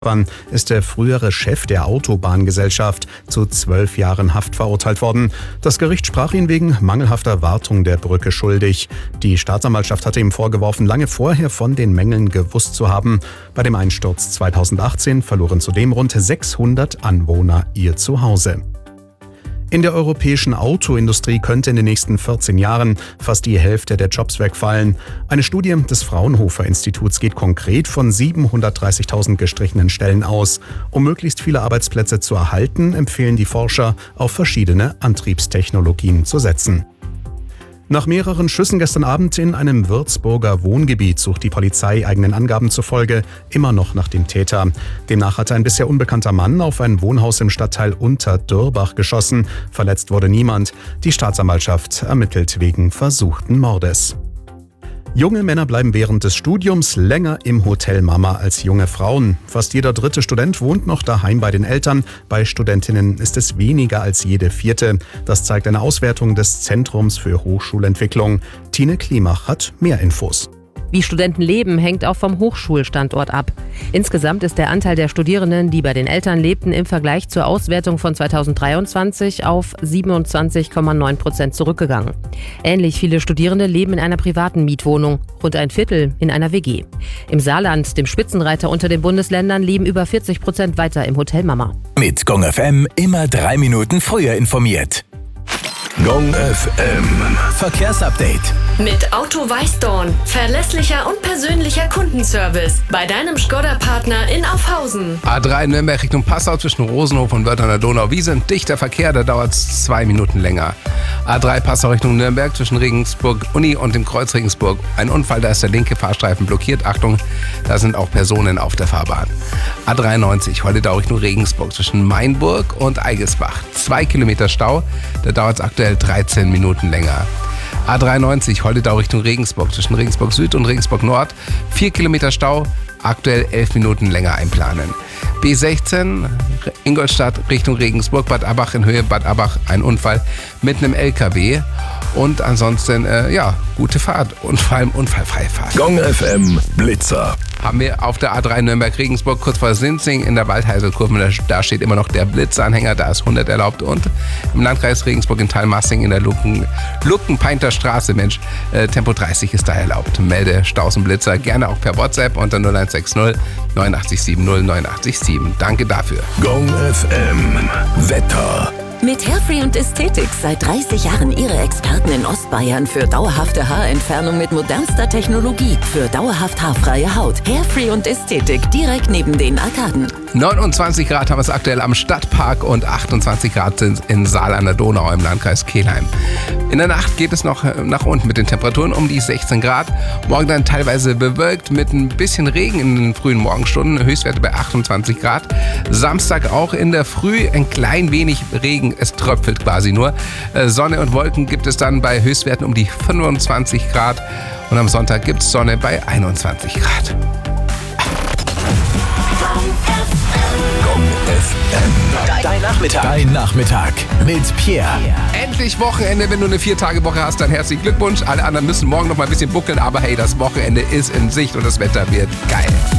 Ist der frühere Chef der Autobahngesellschaft zu 12 Jahren Haft verurteilt worden. Das Gericht sprach ihn wegen mangelhafter Wartung der Brücke schuldig. Die Staatsanwaltschaft hatte ihm vorgeworfen, lange vorher von den Mängeln gewusst zu haben. Bei dem Einsturz 2018 verloren zudem rund 600 Anwohner ihr Zuhause. In der europäischen Autoindustrie könnte in den nächsten 14 Jahren fast die Hälfte der Jobs wegfallen. Eine Studie des Fraunhofer Instituts geht konkret von 730.000 gestrichenen Stellen aus. Um möglichst viele Arbeitsplätze zu erhalten, empfehlen die Forscher, auf verschiedene Antriebstechnologien zu setzen. Nach mehreren Schüssen gestern Abend in einem Würzburger Wohngebiet sucht die Polizei eigenen Angaben zufolge immer noch nach dem Täter. Demnach hatte ein bisher unbekannter Mann auf ein Wohnhaus im Stadtteil Unterdürbach geschossen. Verletzt wurde niemand. Die Staatsanwaltschaft ermittelt wegen versuchten Mordes. Junge Männer bleiben während des Studiums länger im Hotel Mama als junge Frauen. Fast jeder dritte Student wohnt noch daheim bei den Eltern. Bei Studentinnen ist es weniger als jede vierte. Das zeigt eine Auswertung des Zentrums für Hochschulentwicklung. Tine Klimach hat mehr Infos. Wie Studenten leben, hängt auch vom Hochschulstandort ab. Insgesamt ist der Anteil der Studierenden, die bei den Eltern lebten, im Vergleich zur Auswertung von 2023 auf 27,9% zurückgegangen. Ähnlich viele Studierende leben in einer privaten Mietwohnung, rund ein Viertel in einer WG. Im Saarland, dem Spitzenreiter unter den Bundesländern, leben über 40% weiter im Hotel Mama. Mit Gong FM immer 3 Minuten früher informiert. Gong FM Verkehrsupdate. Mit Auto Weißdorn. Verlässlicher und persönlicher Kundenservice. Bei deinem Skoda-Partner in Aufhausen. A3 Nürnberg Richtung Passau zwischen Rosenhof und Wörth an der Donau-Wiese. Dichter Verkehr, da dauert es 2 Minuten länger. A3 Passau Richtung Nürnberg zwischen Regensburg Uni und dem Kreuz Regensburg. Ein Unfall, da ist der linke Fahrstreifen blockiert. Achtung, da sind auch Personen auf der Fahrbahn. A93 Holledau Richtung Regensburg zwischen Mainburg und Eigelsbach. 2 Kilometer Stau, da dauert es aktuell 13 Minuten länger. A93 Holledau Richtung Regensburg zwischen Regensburg Süd und Regensburg Nord. 4 Kilometer Stau, aktuell 11 Minuten länger einplanen. B16 Ingolstadt Richtung Regensburg, Bad Abbach in Höhe Bad Abbach, ein Unfall mit einem LKW. Und ansonsten, gute Fahrt und vor allem unfallfreie Fahrt. Gong FM Blitzer. Haben wir auf der A3 Nürnberg-Regensburg kurz vor Sinzing in der Waldheiselkurve. Da steht immer noch der Blitzanhänger, da ist 100 erlaubt. Und im Landkreis Regensburg in Thalmassing in der Luckenpeinter Straße, Tempo 30 ist da erlaubt. Melde Staus und Blitzer gerne auch per WhatsApp unter 0160 8970 987. Danke dafür. Gong FM Wetter. Mit Hairfree und Ästhetik seit 30 Jahren Ihre Experten in Ostbayern für dauerhafte Haarentfernung mit modernster Technologie. Für dauerhaft haarfreie Haut. Hairfree und Ästhetik direkt neben den Arkaden. 29 Grad haben wir es aktuell am Stadtpark und 28 Grad sind in Saal an der Donau im Landkreis Kelheim. In der Nacht geht es noch nach unten mit den Temperaturen um die 16 Grad. Morgen dann teilweise bewölkt mit ein bisschen Regen in den frühen Morgenstunden. Höchstwerte bei 28 Grad. Samstag auch in der Früh ein klein wenig Regen. Es tröpfelt quasi nur. Sonne und Wolken gibt es dann bei Höchstwerten um die 25 Grad. Und am Sonntag gibt es Sonne bei 21 Grad. Gong FM. Dein Nachmittag mit Pierre. Endlich Wochenende. Wenn du eine 4-Tage-Woche hast, dann herzlichen Glückwunsch. Alle anderen müssen morgen noch mal ein bisschen buckeln. Aber hey, das Wochenende ist in Sicht und das Wetter wird geil.